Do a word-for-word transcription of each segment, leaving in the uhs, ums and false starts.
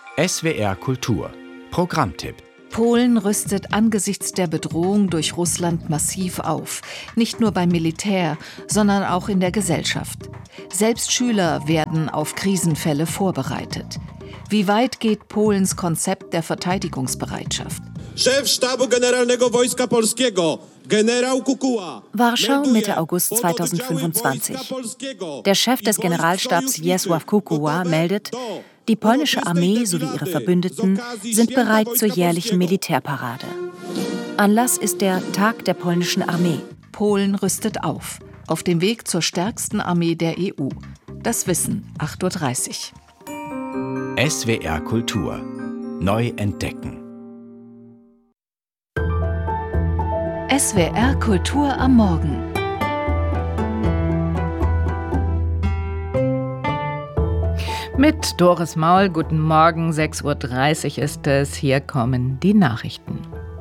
S W R Kultur Programmtipp. Polen rüstet angesichts der Bedrohung durch Russland massiv auf. Nicht nur beim Militär, sondern auch in der Gesellschaft. Selbst Schüler werden auf Krisenfälle vorbereitet. Wie weit geht Polens Konzept der Verteidigungsbereitschaft? Szef Sztabu Generalnego Wojska Polskiego, Generał Kukuła. Warschau, Mitte August zweitausendfünfundzwanzig. Der Chef des Generalstabs Wiesław Kukuła meldet, die polnische Armee sowie ihre Verbündeten sind bereit zur jährlichen Militärparade. Anlass ist der Tag der polnischen Armee. Polen rüstet auf. Auf dem Weg zur stärksten Armee der E U. Das Wissen, acht Uhr dreißig. S W R Kultur. Neu entdecken. S W R Kultur am Morgen. Mit Doris Maul, guten Morgen, sechs Uhr dreißig ist es, hier kommen die Nachrichten.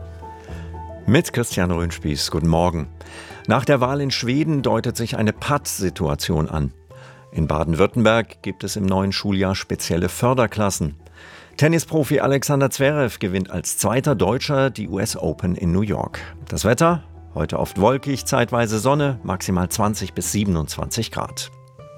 Mit Christian Röhnspieß, guten Morgen. Nach der Wahl in Schweden deutet sich eine Pattsituation an. In Baden-Württemberg gibt es im neuen Schuljahr spezielle Förderklassen. Tennisprofi Alexander Zverev gewinnt als zweiter Deutscher die U S Open in New York. Das Wetter? Heute oft wolkig, zeitweise Sonne, maximal zwanzig bis siebenundzwanzig Grad.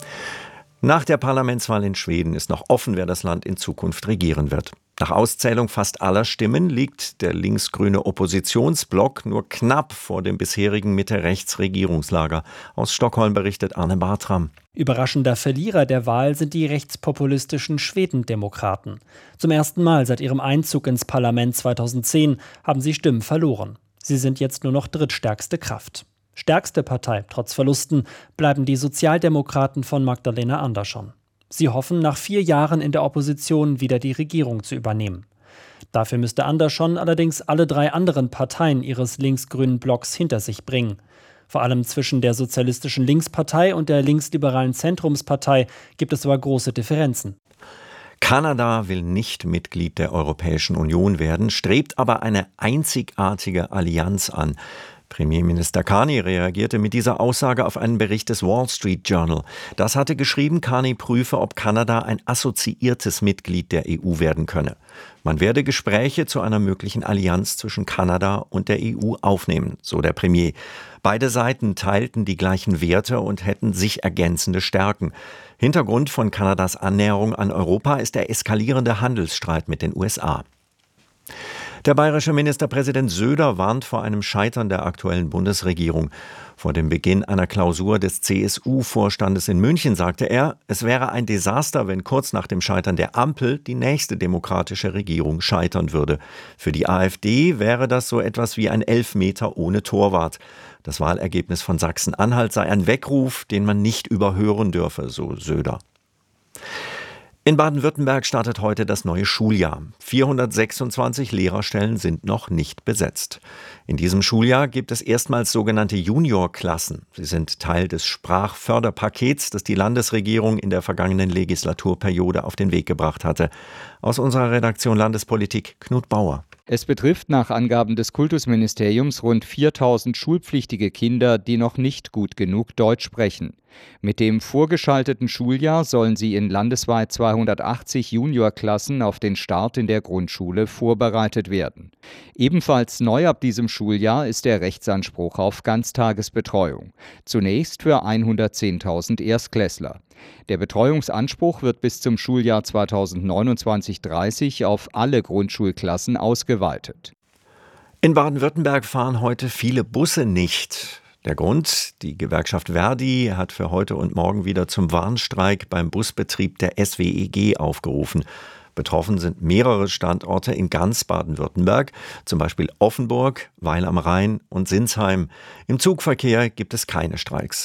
Nach der Parlamentswahl in Schweden ist noch offen, wer das Land in Zukunft regieren wird. Nach Auszählung fast aller Stimmen liegt der linksgrüne Oppositionsblock nur knapp vor dem bisherigen Mitte-Rechts-Regierungslager. Aus Stockholm berichtet Arne Bartram. Überraschender Verlierer der Wahl sind die rechtspopulistischen Schwedendemokraten. Zum ersten Mal seit ihrem Einzug ins Parlament zweitausendzehn haben sie Stimmen verloren. Sie sind jetzt nur noch drittstärkste Kraft. Stärkste Partei, trotz Verlusten, bleiben die Sozialdemokraten von Magdalena Andersson. Sie hoffen, nach vier Jahren in der Opposition wieder die Regierung zu übernehmen. Dafür müsste Andersson allerdings alle drei anderen Parteien ihres linksgrünen Blocks hinter sich bringen. Vor allem zwischen der Sozialistischen Linkspartei und der linksliberalen Zentrumspartei gibt es aber große Differenzen. Kanada will nicht Mitglied der Europäischen Union werden, strebt aber eine einzigartige Allianz an. Premierminister Carney reagierte mit dieser Aussage auf einen Bericht des Wall Street Journal. Das hatte geschrieben, Carney prüfe, ob Kanada ein assoziiertes Mitglied der E U werden könne. Man werde Gespräche zu einer möglichen Allianz zwischen Kanada und der E U aufnehmen, so der Premier. Beide Seiten teilten die gleichen Werte und hätten sich ergänzende Stärken. Hintergrund von Kanadas Annäherung an Europa ist der eskalierende Handelsstreit mit den U S A. Der bayerische Ministerpräsident Söder warnt vor einem Scheitern der aktuellen Bundesregierung. Vor dem Beginn einer Klausur des C S U-Vorstandes in München sagte er, es wäre ein Desaster, wenn kurz nach dem Scheitern der Ampel die nächste demokratische Regierung scheitern würde. Für die AfD wäre das so etwas wie ein Elfmeter ohne Torwart. Das Wahlergebnis von Sachsen-Anhalt sei ein Weckruf, den man nicht überhören dürfe, so Söder. In Baden-Württemberg startet heute das neue Schuljahr. vierhundertsechsundzwanzig Lehrerstellen sind noch nicht besetzt. In diesem Schuljahr gibt es erstmals sogenannte Juniorklassen. Sie sind Teil des Sprachförderpakets, das die Landesregierung in der vergangenen Legislaturperiode auf den Weg gebracht hatte. Aus unserer Redaktion Landespolitik Knut Bauer. Es betrifft nach Angaben des Kultusministeriums rund viertausend schulpflichtige Kinder, die noch nicht gut genug Deutsch sprechen. Mit dem vorgeschalteten Schuljahr sollen sie in landesweit zweihundertachtzig Juniorklassen auf den Start in der Grundschule vorbereitet werden. Ebenfalls neu ab diesem Schuljahr ist der Rechtsanspruch auf Ganztagesbetreuung. Zunächst für hundertzehntausend Erstklässler. Der Betreuungsanspruch wird bis zum Schuljahr zweitausendneunundzwanzig dreißig auf alle Grundschulklassen ausgeweitet. In Baden-Württemberg fahren heute viele Busse nicht. Der Grund, die Gewerkschaft Verdi hat für heute und morgen wieder zum Warnstreik beim Busbetrieb der S W E G aufgerufen. Betroffen sind mehrere Standorte in ganz Baden-Württemberg, zum Beispiel Offenburg, Weil am Rhein und Sinsheim. Im Zugverkehr gibt es keine Streiks.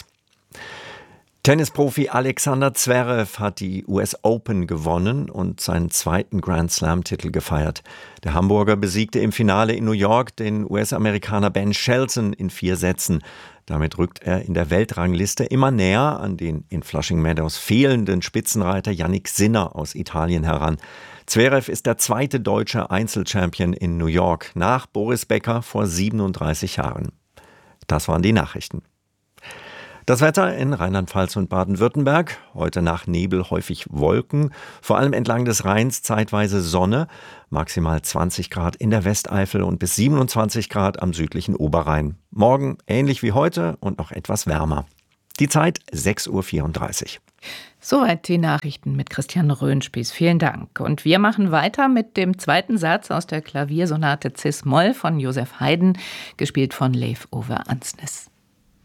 Tennisprofi Alexander Zverev hat die U S Open gewonnen und seinen zweiten Grand Slam-Titel gefeiert. Der Hamburger besiegte im Finale in New York den U S-Amerikaner Ben Shelton in vier Sätzen. Damit rückt er in der Weltrangliste immer näher an den in Flushing Meadows fehlenden Spitzenreiter Jannik Sinner aus Italien heran. Zverev ist der zweite deutsche Einzelchampion in New York, nach Boris Becker vor siebenunddreißig Jahren. Das waren die Nachrichten. Das Wetter in Rheinland-Pfalz und Baden-Württemberg. Heute nach Nebel häufig Wolken. Vor allem entlang des Rheins zeitweise Sonne. Maximal zwanzig Grad in der Westeifel und bis siebenundzwanzig Grad am südlichen Oberrhein. Morgen ähnlich wie heute und noch etwas wärmer. Die Zeit sechs Uhr vierunddreißig. Soweit die Nachrichten mit Christian Röhnspieß. Vielen Dank. Und wir machen weiter mit dem zweiten Satz aus der Klaviersonate Cis-Moll von Joseph Haydn, gespielt von Leif Ove Andsnes.